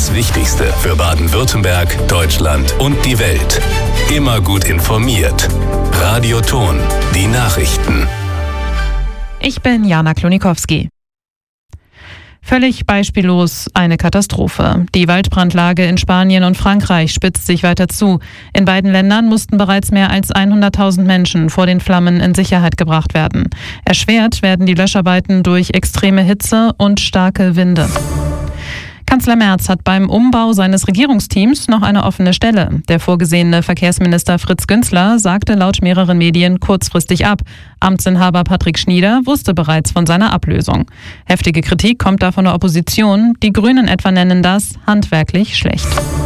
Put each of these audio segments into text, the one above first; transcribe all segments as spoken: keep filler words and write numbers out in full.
Das Wichtigste für Baden-Württemberg, Deutschland und die Welt. Immer gut informiert. Radio Ton, die Nachrichten. Ich bin Jana Klonikowski. Völlig beispiellos eine Katastrophe. Die Waldbrandlage in Spanien und Frankreich spitzt sich weiter zu. In beiden Ländern mussten bereits mehr als hunderttausend Menschen vor den Flammen in Sicherheit gebracht werden. Erschwert werden die Löscharbeiten durch extreme Hitze und starke Winde. Kanzler Merz hat beim Umbau seines Regierungsteams noch eine offene Stelle. Der vorgesehene Verkehrsminister Fritz Günzler sagte laut mehreren Medien kurzfristig ab. Amtsinhaber Patrick Schnieder wusste bereits von seiner Ablösung. Heftige Kritik kommt da von der Opposition. Die Grünen etwa nennen das handwerklich schlecht.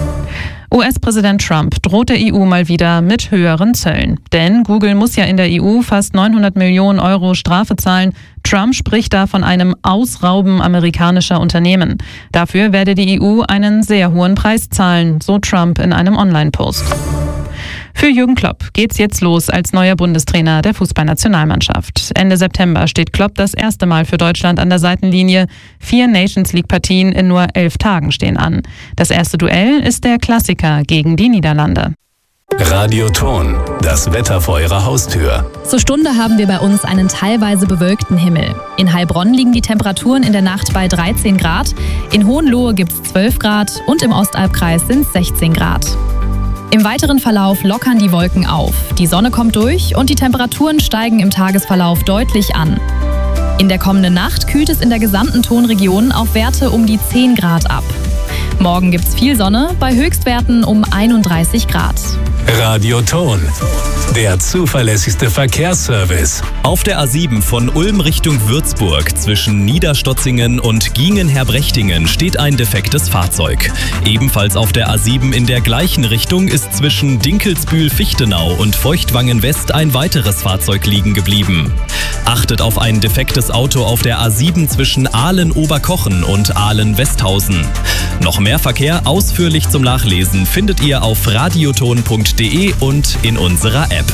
U S-Präsident Trump droht der E U mal wieder mit höheren Zöllen. Denn Google muss ja in der E U fast neunhundert Millionen Euro Strafe zahlen. Trump spricht da von einem Ausrauben amerikanischer Unternehmen. Dafür werde die E U einen sehr hohen Preis zahlen, so Trump in einem Online-Post. Für Jürgen Klopp geht's jetzt los als neuer Bundestrainer der Fußballnationalmannschaft. Ende September steht Klopp das erste Mal für Deutschland an der Seitenlinie. Vier Nations-League-Partien in nur elf Tagen stehen an. Das erste Duell ist der Klassiker gegen die Niederlande. Radio Ton, das Wetter vor Ihrer Haustür. Zur Stunde haben wir bei uns einen teilweise bewölkten Himmel. In Heilbronn liegen die Temperaturen in der Nacht bei dreizehn Grad, in Hohenlohe gibt es zwölf Grad und im Ostalbkreis sind es sechzehn Grad. Im weiteren Verlauf lockern die Wolken auf, die Sonne kommt durch und die Temperaturen steigen im Tagesverlauf deutlich an. In der kommenden Nacht kühlt es in der gesamten Tonregion auf Werte um die zehn Grad ab. Morgen gibt's viel Sonne, bei Höchstwerten um einunddreißig Grad. Radio Ton, der zuverlässigste Verkehrsservice. Auf der A sieben von Ulm Richtung Würzburg zwischen Niederstotzingen und Gingen-Herbrechtingen steht ein defektes Fahrzeug. Ebenfalls auf der A sieben in der gleichen Richtung ist zwischen Dinkelsbühl-Fichtenau und Feuchtwangen-West ein weiteres Fahrzeug liegen geblieben. Achtet auf ein defektes Auto auf der A sieben zwischen Aalen-Oberkochen und Aalen-Westhausen. Noch mehr Verkehr ausführlich zum Nachlesen findet ihr auf radioton punkt de und in unserer App.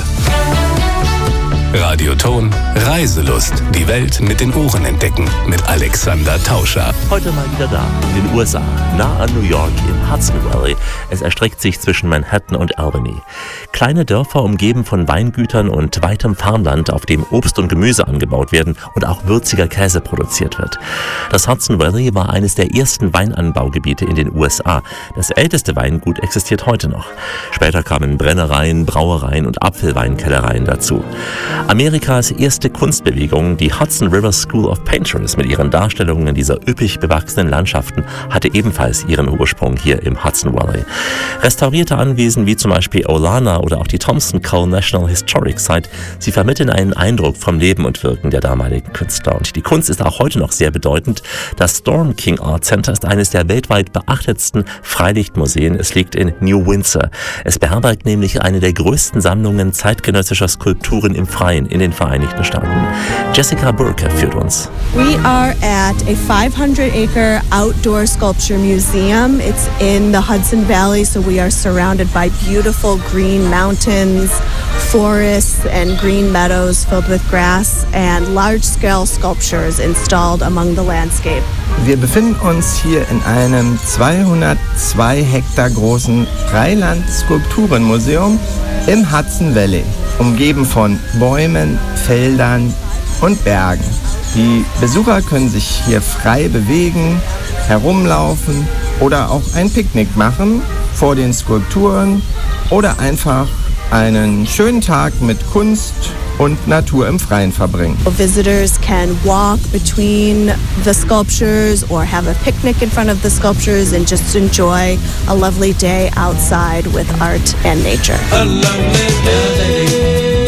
Radio Ton, Reiselust. Die Welt mit den Ohren entdecken. Mit Alexander Tauscher. Heute mal wieder da, in den U S A, nah an New York, im Hudson Valley. Es erstreckt sich zwischen Manhattan und Albany. Kleine Dörfer umgeben von Weingütern und weitem Farmland, auf dem Obst und Gemüse angebaut werden und auch würziger Käse produziert wird. Das Hudson Valley war eines der ersten Weinanbaugebiete in den U S A. Das älteste Weingut existiert heute noch. Später kamen Brennereien, Brauereien und Apfelweinkellereien dazu. Amerikas erste Kunstbewegung, die Hudson River School of Painters mit ihren Darstellungen dieser üppig bewachsenen Landschaften, hatte ebenfalls ihren Ursprung hier im Hudson Valley. Restaurierte Anwesen wie zum Beispiel Olana oder auch die Thompson Cole National Historic Site, sie vermitteln einen Eindruck vom Leben und Wirken der damaligen Künstler. Und die Kunst ist auch heute noch sehr bedeutend. Das Storm King Art Center ist eines der weltweit beachtetsten Freilichtmuseen. Es liegt in New Windsor. Es beherbergt nämlich eine der größten Sammlungen zeitgenössischer Skulpturen im Freien in den Vereinigten Staaten. Jessica Burke führt uns. We are at a five hundred acre outdoor sculpture museum. It's in the Hudson Valley, so we are surrounded by beautiful green mountains, forests and green meadows filled with grass and large-scale sculptures installed among the landscape. Wir befinden uns hier in einem zweihundertzwei Hektar großen Freiland-Skulpturenmuseum im Hudson Valley, umgeben von Bäumen, Feldern und Bergen. Die Besucher können sich hier frei bewegen, herumlaufen oder auch ein Picknick machen vor den Skulpturen oder einfach einen schönen Tag mit Kunst und Natur im Freien verbringen. Visitors can walk between the sculptures or have a picnic in front of the sculptures and just enjoy a lovely day outside with art and nature. A lovely day.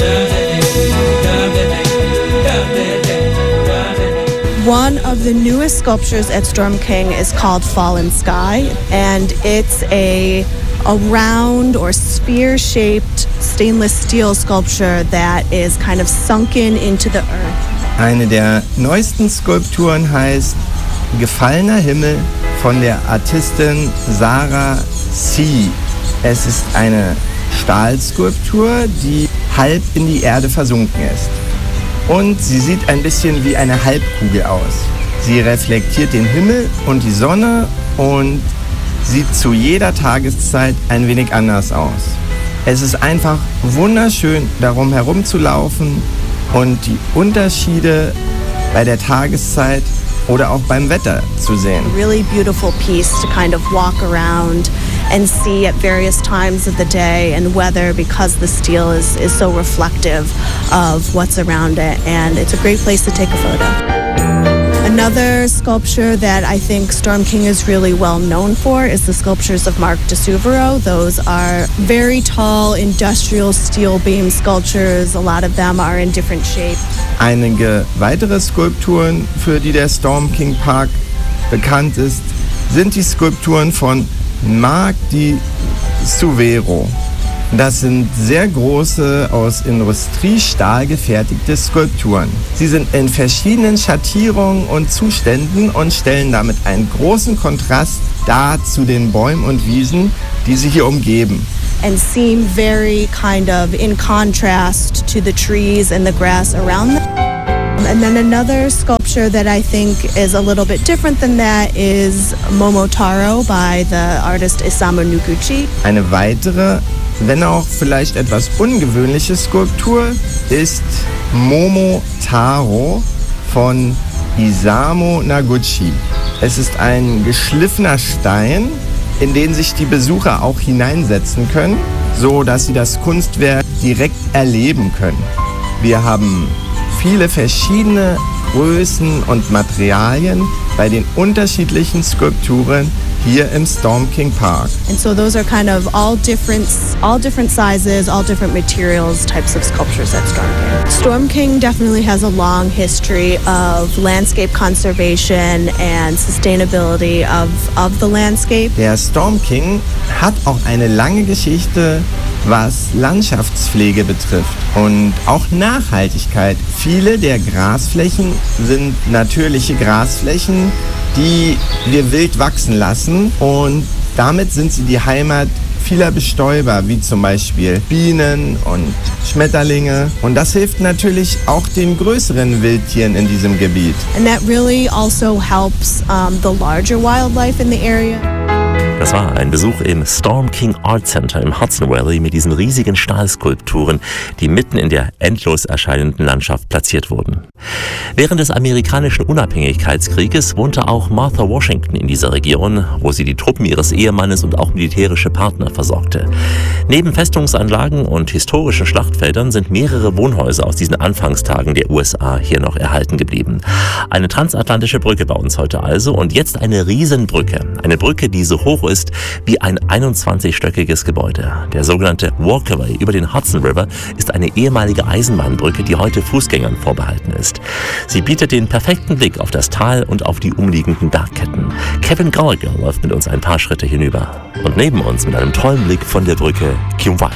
One of the newest sculptures at Storm King is called Fallen Sky, and it's a, a round or sphere-shaped stainless steel sculpture that is kind of sunken into the earth. Eine der neuesten Skulpturen heißt Gefallener Himmel von der Artistin Sarah C. Es ist eine Stahlskulptur, die halb in die Erde versunken ist. Und sie sieht ein bisschen wie eine Halbkugel aus. Sie reflektiert den Himmel und die Sonne und sieht zu jeder Tageszeit ein wenig anders aus. Es ist einfach wunderschön, darum herumzulaufen und die Unterschiede bei der Tageszeit oder auch beim Wetter zu sehen. Really beautiful piece to kind of walk around and see at various times of the day and weather, because the steel is, is so reflective of what's around it, and it's a great place to take a photo. Another sculpture that I think Storm King is really well known for is the sculptures of Mark de Suvero. Those are very tall industrial steel beam sculptures. A lot of them are in different shapes. Einige weitere Skulpturen, für die der Storm King Park bekannt ist, sind die Skulpturen von Mark de Suvero. Das sind sehr große, aus Industriestahl gefertigte Skulpturen. Sie sind in verschiedenen Schattierungen und Zuständen und stellen damit einen großen Kontrast dar zu den Bäumen und Wiesen, die sie hier umgeben. And seem very kind of in contrast to the trees and the grass around them. And then another sculpture that I think is a little bit different than that is Momotaro by the artist Isamu Noguchi. Eine weitere, wenn auch vielleicht etwas ungewöhnliche Skulptur ist Momotaro von Isamu Noguchi. Es ist ein geschliffener Stein, in den sich die Besucher auch hineinsetzen können, so dass sie das Kunstwerk direkt erleben können. Wir haben viele verschiedene Größen und Materialien bei den unterschiedlichen Skulpturen hier im Storm King Park. And so those are kind of all different, all different sizes, all different materials, types of sculptures at Storm King. Storm King definitely has a long history of landscape conservation and sustainability of, of the landscape. Der Storm King hat auch eine lange Geschichte, was Landschaftspflege betrifft und auch Nachhaltigkeit. Viele der Grasflächen sind natürliche Grasflächen, die wir wild wachsen lassen, und damit sind sie die Heimat vieler Bestäuber, wie zum Beispiel Bienen und Schmetterlinge. Und das hilft natürlich auch den größeren Wildtieren in diesem Gebiet. And that really also helps um, the larger wildlife in the area. Das war ein Besuch im Storm King Art Center im Hudson Valley mit diesen riesigen Stahlskulpturen, die mitten in der endlos erscheinenden Landschaft platziert wurden. Während des amerikanischen Unabhängigkeitskrieges wohnte auch Martha Washington in dieser Region, wo sie die Truppen ihres Ehemannes und auch militärische Partner versorgte. Neben Festungsanlagen und historischen Schlachtfeldern sind mehrere Wohnhäuser aus diesen Anfangstagen der U S A hier noch erhalten geblieben. Eine transatlantische Brücke bei uns heute also, und jetzt eine Riesenbrücke. Eine Brücke, die so hoch ist wie ein einundzwanzigstöckiges Gebäude. Der sogenannte Walkaway über den Hudson River ist eine ehemalige Eisenbahnbrücke, die heute Fußgängern vorbehalten ist. Sie bietet den perfekten Blick auf das Tal und auf die umliegenden Bergketten. Kevin Gallagher läuft mit uns ein paar Schritte hinüber. Und neben uns mit einem tollen Blick von der Brücke Kim White.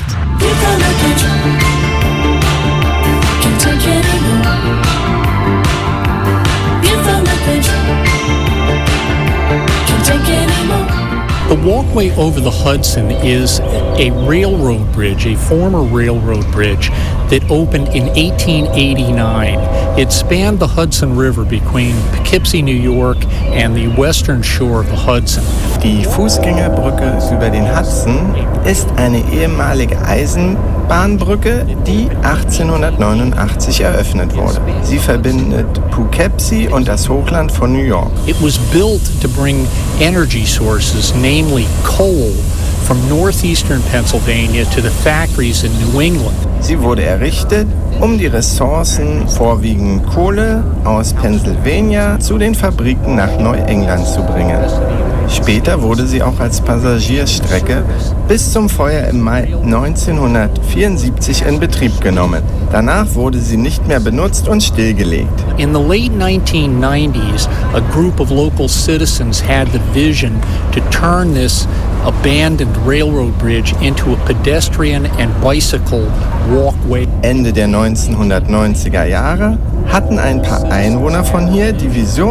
The walkway over the Hudson is a railroad bridge, a former railroad bridge that opened in eighteen eighty-nine. It spanned the Hudson River between Poughkeepsie, New York and the western shore of the Hudson. Die Fußgängerbrücke über den Hudson ist eine ehemalige Eisenbahnbrücke, die achtzehnhundertneunundachtzig eröffnet wurde. Sie verbindet Poughkeepsie und das Hochland von New York. It was built to bring energy sources, namely coal, from northeastern Pennsylvania to the factories in New England. Sie wurde errichtet, um die Ressourcen, vorwiegend Kohle, aus Pennsylvania zu den Fabriken nach Neuengland zu bringen. Später wurde sie auch als Passagierstrecke bis zum Feuer im Mai neunzehnhundertvierundsiebzig in Betrieb genommen. Danach wurde sie nicht mehr benutzt und stillgelegt. In the late nineteen nineties, a group of local citizens had the vision to turn this abandoned railroad bridge into a pedestrian and bicycle walkway. Ende der neunzehnhundertneunziger Jahre hatten ein paar Einwohner von hier die Vision,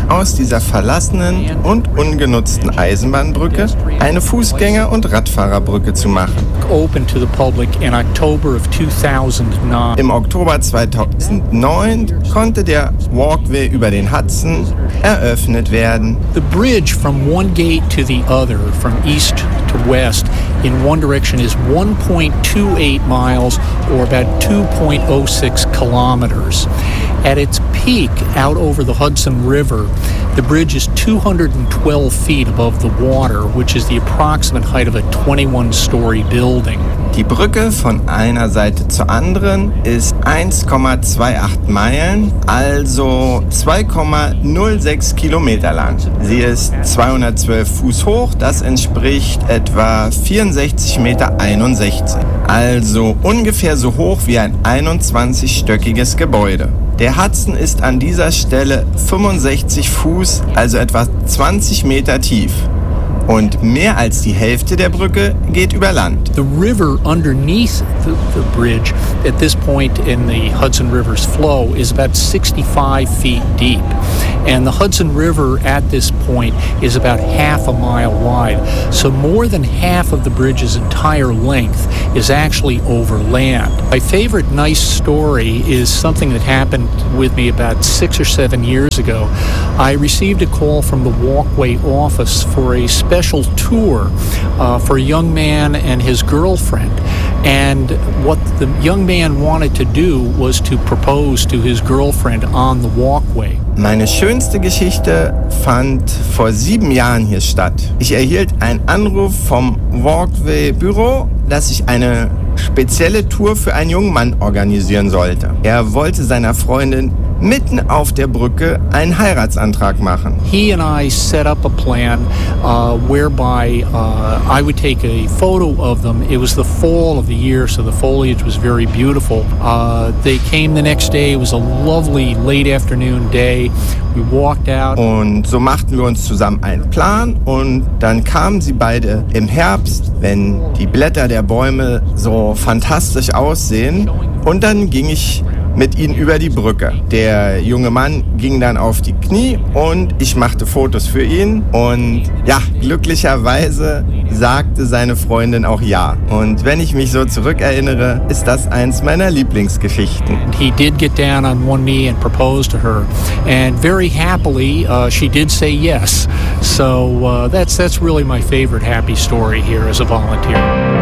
aus dieser verlassenen und ungenutzten Eisenbahnbrücke eine Fußgänger- und Radfahrerbrücke zu machen. Open to the public in October of two thousand nine. Im Oktober zweitausendneun konnte der Walkway über den Hudson eröffnet werden. The bridge from one gate to the other, from east to west, in one direction is one point two eight miles or about two point oh six kilometers. At its peak out over the Hudson River, the bridge is two hundred twelve feet above the water, which is the approximate height of a twenty-one story building. Die Brücke von einer Seite zur anderen ist eins Komma achtundzwanzig Meilen, also zwei Komma null sechs Kilometer lang. Sie ist zweihundertzwölf Fuß hoch, das entspricht etwa vierundsechzig Komma einundsechzig Meter. Also ungefähr so hoch wie ein einundzwanzigstöckiges Gebäude. Der Hudson ist an dieser Stelle fünfundsechzig Fuß, also etwa zwanzig Meter tief. Und mehr als die Hälfte der Brücke geht über Land. The river underneath the, the bridge at this point in the Hudson River's flow is about sixty-five feet deep. And the Hudson River at this point is about half a mile wide. So more than half of the bridge's entire length is actually over land. My favorite nice story is something that happened with me about six or seven years ago. I received a call from the Walkway office for a special special tour uh, for a young man and his girlfriend. And what the young man wanted to do was to propose to his girlfriend on the walkway. Meine schönste Geschichte fand vor sieben Jahren hier statt. Ich erhielt einen Anruf vom Walkway-Büro, dass ich eine spezielle Tour für einen jungen Mann organisieren sollte. Er wollte seiner Freundin mitten auf der Brücke einen Heiratsantrag machen. He and I set up a plan uh, whereby uh, I would take a photo of them. It was the fall of the year, so the foliage was very beautiful. Uh, they came the next day. It was a lovely late afternoon day. We walked out. Und so machten wir uns zusammen einen Plan und dann kamen sie beide im Herbst, wenn die Blätter der Bäume so fantastisch aussehen. Und dann ging ich mit ihnen über die Brücke. Der junge Mann ging dann auf die Knie und ich machte Fotos für ihn. Und ja, glücklicherweise sagte seine Freundin auch ja. Und wenn ich mich so zurückerinnere, ist das eins meiner Lieblingsgeschichten. He did get down on one knee and propose to her. And very happily, uh, she did say yes. So uh, that's, that's really my favorite happy story here as a volunteer.